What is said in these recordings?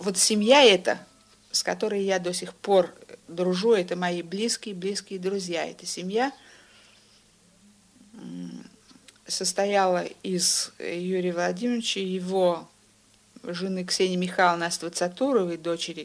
вот семья эта, с которой я до сих пор дружу, это мои близкие друзья. Эта семья состояла из Юрия Владимировича, его жены Ксении Михайловны Аствацатуровой, дочери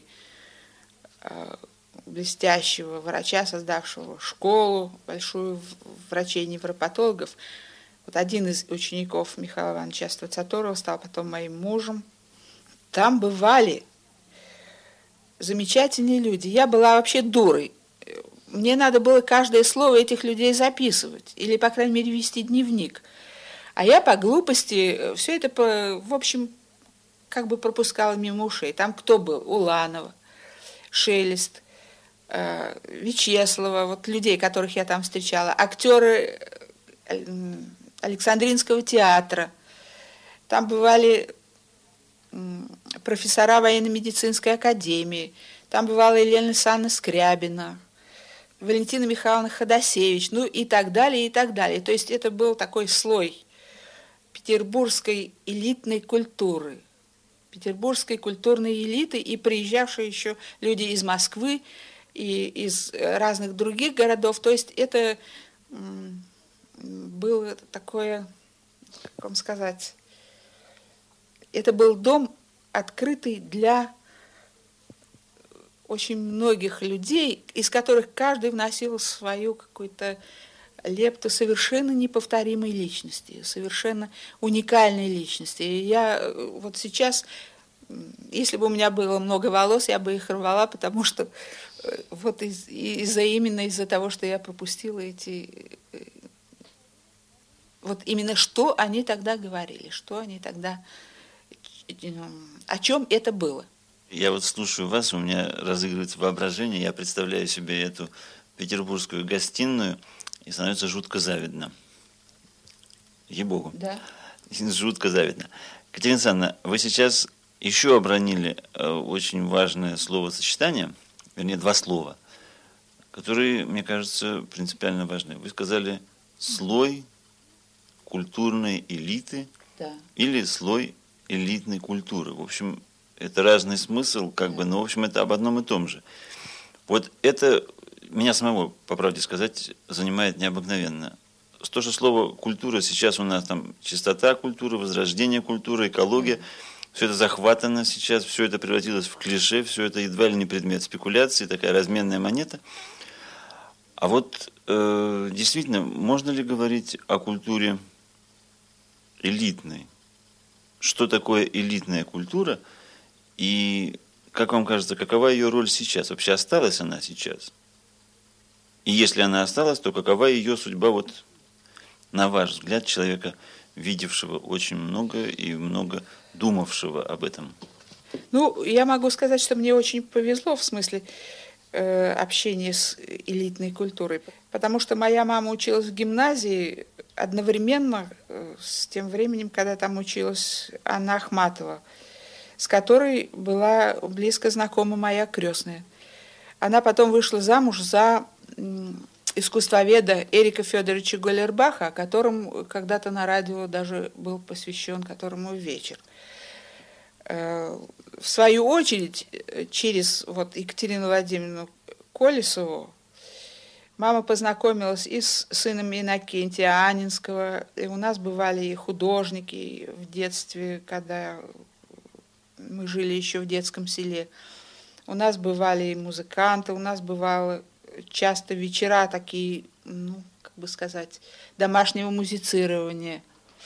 блестящего врача, создавшего школу большую врачей-невропатологов. Вот один из учеников Михаила Ивановича Аствацатурова стал потом моим мужем. Там бывали замечательные люди. Я была вообще дурой. Мне надо было каждое слово этих людей записывать, или, по крайней мере, вести дневник. А я по глупости все это, в общем, как бы пропускала мимо ушей. Там кто был? Уланова, Шелест, Вячеслава, вот людей, которых я там встречала, актеры Александринского театра. Там бывали профессора военно-медицинской академии. Там бывала Елена Александровна Скрябина, Валентина Михайловна Ходосевич, ну и так далее, и так далее. То есть это был такой слой петербургской элитной культуры, петербургской культурной элиты, и приезжавшие еще люди из Москвы и из разных других городов. То есть это было такое, как вам сказать, это был дом, открытый для очень многих людей, из которых каждый вносил свою какую-то лепту совершенно неповторимой личности, совершенно уникальной личности. И я вот сейчас, если бы у меня было много волос, я бы их рвала, потому что вот именно из-за того, что я пропустила эти... Вот именно что они тогда говорили, что они тогда... О чем это было? Я вот слушаю вас, у меня разыгрывается воображение, я представляю себе эту петербургскую гостиную, и становится жутко завидно. Ей-богу. Да. Жутко завидно. Катерина Александровна, вы сейчас еще обронили очень важное словосочетание, вернее, два слова, которые, мне кажется, принципиально важны. Вы сказали «слой культурной элиты», да, или «слой элитной культуры». В общем, это разный смысл, как бы, но, в общем, это об одном и том же. Вот это меня самого, по правде сказать, занимает необыкновенно. То, что слово «культура» сейчас у нас там чистота культуры, возрождение культуры, экология, все это захватано сейчас, все это превратилось в клише, все это едва ли не предмет спекуляции, такая разменная монета. А вот действительно, можно ли говорить о культуре элитной? Что такое элитная культура? И, как вам кажется, какова ее роль сейчас? Вообще осталась она сейчас? И если она осталась, то какова ее судьба, вот, на ваш взгляд, человека, видевшего очень много и много думавшего об этом? Ну, я могу сказать, что мне очень повезло в смысле общения с элитной культурой, потому что моя мама училась в гимназии одновременно с тем временем, когда там училась Анна Ахматова, с которой была близко знакома моя крестная. Она потом вышла замуж за искусствоведа Эрика Федоровича Голлербаха, о котором когда-то на радио даже был посвящен, которому вечер. В свою очередь, через вот Екатерину Владимировну Колесову мама познакомилась и с сыном Иннокентия Анинского, и у нас бывали и художники в детстве, когда мы жили еще в детском селе. У нас бывали и музыканты, у нас бывало часто вечера такие, ну, как бы сказать, домашнего музицирования.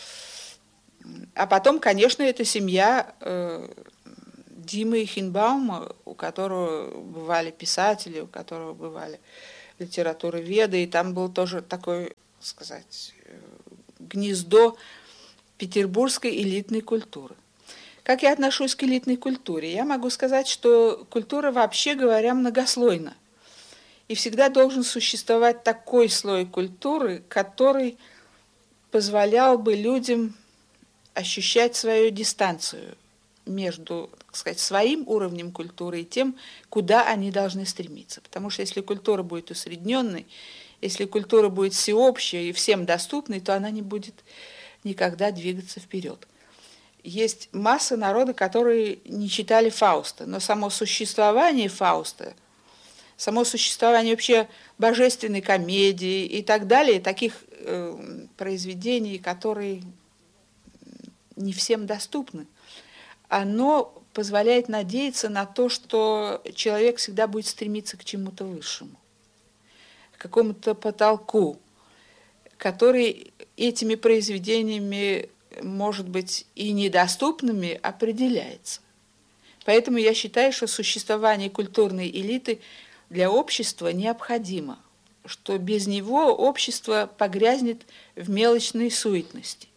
А потом, конечно, это семья Димы Хинбаума, у которого бывали писатели, у которого бывали литературоведы, и там был тоже такое, сказать, гнездо петербургской элитной культуры. Как я отношусь к элитной культуре? Я могу сказать, что культура, вообще говоря, многослойна. И всегда должен существовать такой слой культуры, который позволял бы людям ощущать свою дистанцию между, так сказать, своим уровнем культуры и тем, куда они должны стремиться. Потому что если культура будет усредненной, если культура будет всеобщей и всем доступной, то она не будет никогда двигаться вперед. есть масса народа, которые не читали Фауста, но само существование Фауста, само существование вообще божественной комедии и так далее, таких произведений, которые не всем доступны, оно позволяет надеяться на то, что человек всегда будет стремиться к чему-то высшему, к какому-то потолку, который этими произведениями, может быть, и недоступными определяется. Поэтому я считаю, что существование культурной элиты для общества необходимо, что без него общество погрязнет в мелочной суетности.